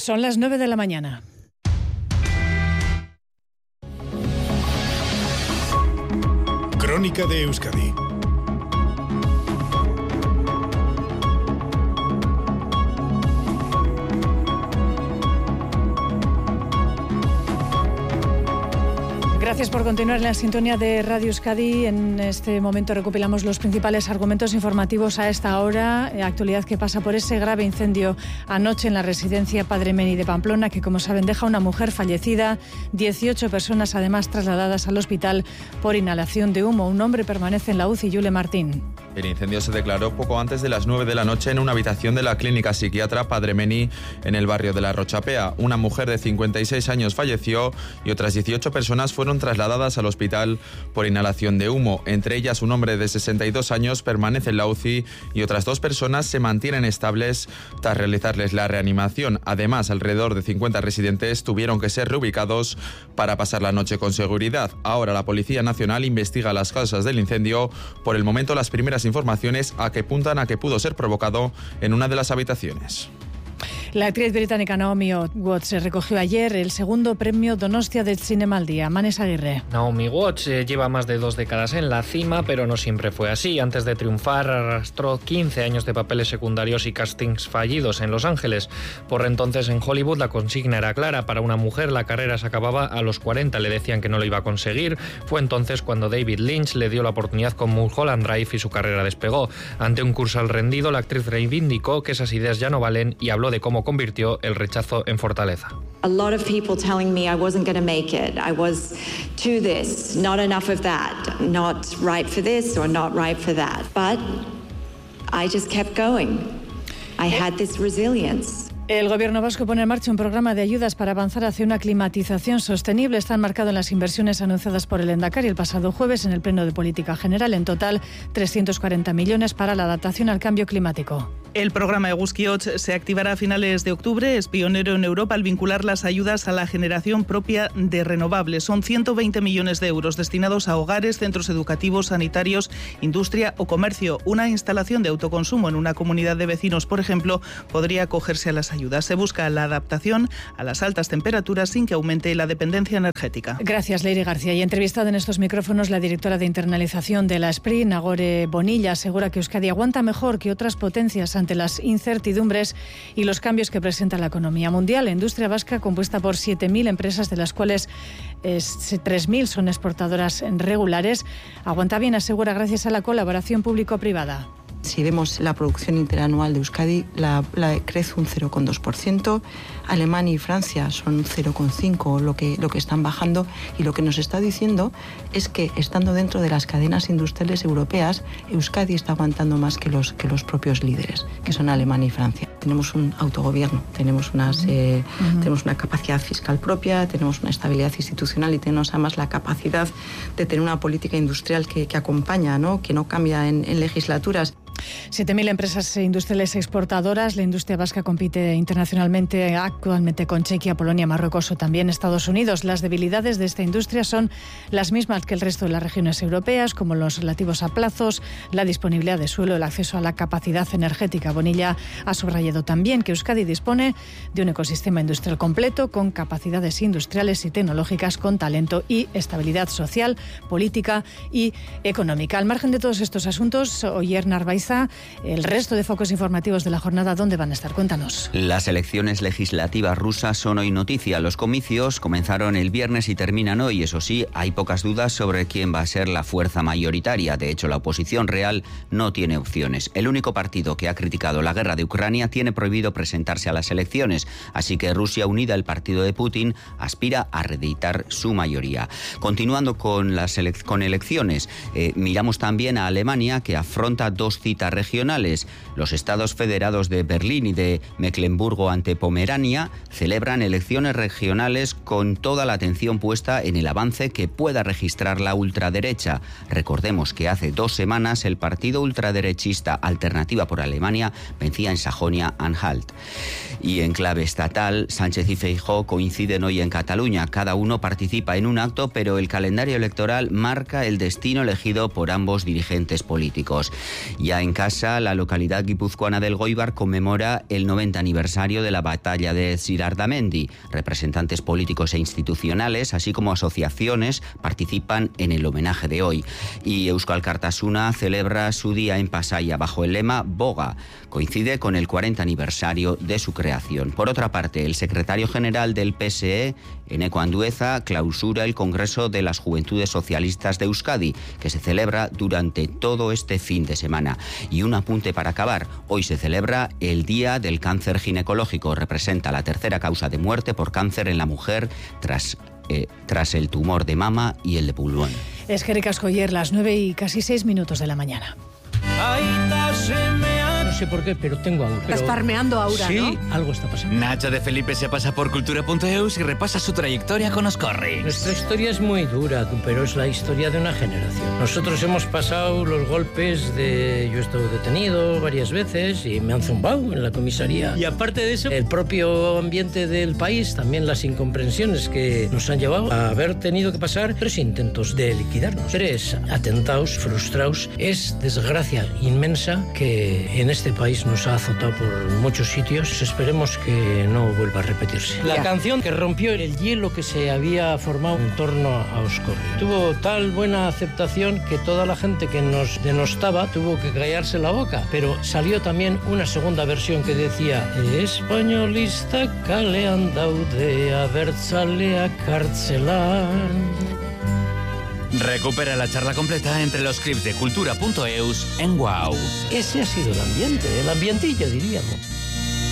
Son las 9 de la mañana. Crónica de Euskadi. Gracias por continuar en la sintonía de Radio Euskadi. En este momento recopilamos los principales argumentos informativos a esta hora. Actualidad que pasa por ese grave incendio anoche en la residencia Padre Meni de Pamplona, que, como saben, deja una mujer fallecida, 18 personas además trasladadas al hospital por inhalación de humo. Un hombre permanece en la UCI. Yule Martín. El incendio se declaró poco antes de las 9 de la noche en una habitación de la clínica psiquiatra Padre Meni en el barrio de La Rochapea. Una mujer de 56 años falleció y otras 18 personas fueron trasladadas al hospital por inhalación de humo. Entre ellas, un hombre de 62 años permanece en la UCI y otras 2 personas se mantienen estables tras realizarles la reanimación. Además, alrededor de 50 residentes tuvieron que ser reubicados para pasar la noche con seguridad. Ahora la Policía Nacional investiga las causas del incendio. Por el momento, las primeras informaciones apuntan a que pudo ser provocado en una de las habitaciones. La actriz británica Naomi Watts recogió ayer el segundo premio Donostia del Cinema al Día. Manes Aguirre. Naomi Watts lleva más de 2 décadas en la cima, pero no siempre fue así. Antes de triunfar, arrastró 15 años de papeles secundarios y castings fallidos en Los Ángeles. Por entonces, en Hollywood, la consigna era clara. Para una mujer, la carrera se acababa a los 40. Le decían que no lo iba a conseguir. Fue entonces cuando David Lynch le dio la oportunidad con Mulholland Drive y su carrera despegó. Ante un Cursal rendido, la actriz reivindicó que esas ideas ya no valen y habló de cómo convirtió el rechazo en fortaleza. A lot of people telling me I wasn't going to make it. I was too this, not enough of that, not right for this or not right for that. But I just kept going. I had this resilience. El Gobierno vasco pone en marcha un programa de ayudas para avanzar hacia una climatización sostenible. Está enmarcado en las inversiones anunciadas por el Endacari el pasado jueves en el Pleno de Política General. En total, 340 millones para la adaptación al cambio climático. El programa Eguzki-Hots se activará a finales de octubre. Es pionero en Europa al vincular las ayudas a la generación propia de renovables. Son 120 millones de euros destinados a hogares, centros educativos, sanitarios, industria o comercio. Una instalación de autoconsumo en una comunidad de vecinos, por ejemplo, podría acogerse a las ayudas. Se busca la adaptación a las altas temperaturas sin que aumente la dependencia energética. Gracias, Leire García. Y entrevistada en estos micrófonos la directora de internalización de la SPRI, Nagore Bonilla, asegura que Euskadi aguanta mejor que otras potencias ante las incertidumbres y los cambios que presenta la economía mundial. La industria vasca, compuesta por 7.000 empresas, de las cuales 3.000 son exportadoras regulares, aguanta bien, asegura, gracias a la colaboración público-privada. Si vemos la producción interanual de Euskadi, la crece un 0,2%. Alemania y Francia son 0,5% lo que están bajando, y lo que nos está diciendo es que, estando dentro de las cadenas industriales europeas, Euskadi está aguantando más que los propios líderes, que son Alemania y Francia. Tenemos un autogobierno, tenemos una capacidad fiscal propia, tenemos una estabilidad institucional y tenemos además la capacidad de tener una política industrial que acompaña, ¿no? Que no cambia en legislaturas. 7.000 empresas industriales exportadoras. La industria vasca compite internacionalmente actualmente con Chequia, Polonia, Marruecos o también Estados Unidos. Las debilidades de esta industria son las mismas que el resto de las regiones europeas, como los relativos a plazos, la disponibilidad de suelo, el acceso a la capacidad energética. Bonilla ha subrayado también que Euskadi dispone de un ecosistema industrial completo, con capacidades industriales y tecnológicas, con talento y estabilidad social, política y económica. Al margen de todos estos asuntos, Oyer Narváez, el resto de focos informativos de la jornada, ¿dónde van a estar? Cuéntanos. Las elecciones legislativas rusas son hoy noticia. Los comicios comenzaron el viernes y terminan hoy. Eso sí, hay pocas dudas sobre quién va a ser la fuerza mayoritaria. De hecho, la oposición real no tiene opciones. El único partido que ha criticado la guerra de Ucrania tiene prohibido presentarse a las elecciones. Así que Rusia Unida, el partido de Putin, aspira a reeditar su mayoría. Continuando con elecciones, miramos también a Alemania, que afronta 2 citas regionales. Los estados federados de Berlín y de Mecklemburgo ante Pomerania celebran elecciones regionales con toda la atención puesta en el avance que pueda registrar la ultraderecha. Recordemos que hace 2 semanas el partido ultraderechista Alternativa por Alemania vencía en Sajonia-Anhalt. Y en clave estatal, Sánchez y Feijóo coinciden hoy en Cataluña. Cada uno participa en un acto, pero el calendario electoral marca el destino elegido por ambos dirigentes políticos. Ya en En casa, la localidad guipuzcoana del Goibar conmemora el 90 aniversario de la batalla de Zirardamendi. Representantes políticos e institucionales, así como asociaciones, participan en el homenaje de hoy. Y Euskal Kartasuna celebra su día en Pasaia bajo el lema Boga. Coincide con el 40 aniversario de su creación. Por otra parte, el secretario general del PSE, Eneko Andueza, clausura el Congreso de las Juventudes Socialistas de Euskadi, que se celebra durante todo este fin de semana. Y un apunte para acabar. Hoy se celebra el Día del Cáncer Ginecológico. Representa la tercera causa de muerte por cáncer en la mujer tras el tumor de mama y el de pulmón. Eskerrik asko, las 9:06 de la mañana. No sé por qué, pero tengo aura. Estás farmeando aura, sí, ¿no? Sí, algo está pasando. Nacho de Felipe se pasa por cultura.eus y repasa su trayectoria con Oscorri. Nuestra historia es muy dura, pero es la historia de una generación. Nosotros hemos pasado los golpes de... Yo he estado detenido varias veces y me han zumbado en la comisaría. Y aparte de eso, el propio ambiente del país, también las incomprensiones que nos han llevado a haber tenido que pasar 3 intentos de liquidarnos. 3 atentados frustrados. Es desgracia inmensa que en este país nos ha azotado por muchos sitios. Esperemos que no vuelva a repetirse. La canción que rompió el hielo que se había formado en torno a Oscorri tuvo tal buena aceptación que toda la gente que nos denostaba tuvo que callarse la boca. Pero salió también una segunda versión que decía: españolista kalean daude abertzaleak kartzelan. Recupera la charla completa entre los clips de cultura.eus en WOW. Ese ha sido el ambientillo, diríamos.